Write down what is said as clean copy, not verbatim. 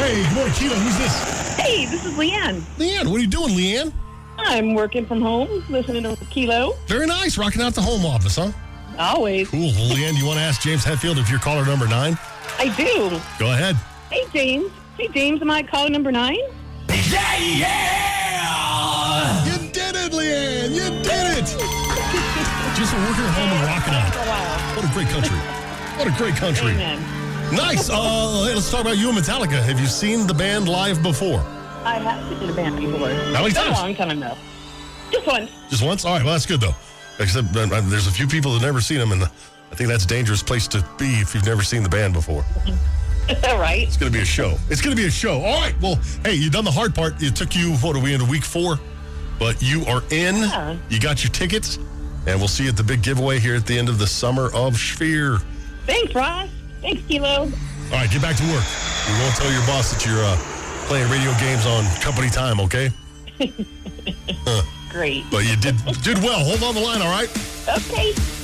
Hey, good morning, Kilo. Who's this? Hey, this is Leanne. Leanne, what are you doing, Leanne? I'm working from home, listening to Kilo. Very nice. Rocking out the home office, huh? Always. Cool. Well, Leanne, you want to ask James Hetfield if you're caller number 9? I do. Go ahead. Hey, James. Hey, James, am I caller number 9? Yeah! You did it, Leanne. You did it. Just working at home and rocking out. Wow. What a great country. What a great country. Amen. Nice. Hey, let's talk about you and Metallica. Have you seen the band live before? I have seen the band before. How many times? A long time ago. Just once. Just once? All right, well, that's good, though. Except there's a few people that have never seen them, and I think that's a dangerous place to be if you've never seen the band before. Right. It's going to be a show. It's going to be a show. All right, well, hey, you've done the hard part. It took you, what are we into, week 4? But you are in. Yeah. You got your tickets, and we'll see you at the big giveaway here at the end of the Summer of Sphere. Thanks, Ross. Thanks, Kilo. All right, get back to work. We won't tell your boss that you're playing radio games on company time, okay? Great. But you did well. Hold on the line, all right? Okay.